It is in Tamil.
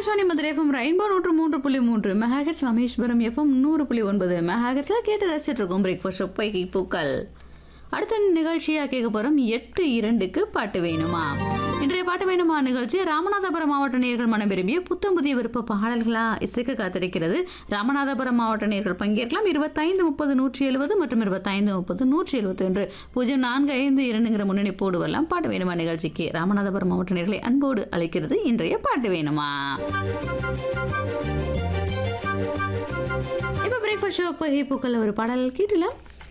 Akashvani Madurai FM rainbow 103.3 megahertz, Rameswaram FM 100.9 மெகாஹெர்ட்ஸ்ல கேட்டு ரசிச்சுட்டு இருக்கோம் பிரேக்ஃபாஸ்ட் பொய்கை பூக்கள். அடுத்த நிகழ்ச்சியாக கேட்க போகிறோம் 8:02க்கு பாட்டு வேணுமா. இன்றைய பாட்டு வேணுமா நிகழ்ச்சி ராமநாதபுரம் மாவட்ட நேயர்கள் மனம் விரும்பிய புத்தம் புதிய விருப்ப பாடல்களாக இசைக்க காத்திருக்கிறது. ராமநாதபுரம் மாவட்ட நேயர்கள் பங்கேற்கலாம். 2530-170 மற்றும் 2530-171 0452ங்கிற முன்னணிப்போடு வரலாம். பாட்டு வேணுமா நிகழ்ச்சிக்கு ராமநாதபுரம் மாவட்ட நேயர்களை அன்போடு அழைக்கிறது இன்றைய பாட்டு வேணுமா. இப்போ பிரேக்ஃபாஸ்ட் ஷோ பொய்கை பூக்கள் ஒரு பாடல் கேட்டலாம்.